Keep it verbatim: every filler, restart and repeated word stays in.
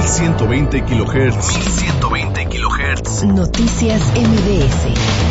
ciento veinte kilohertz. mil ciento veinte kilohertz. Noticias M B S.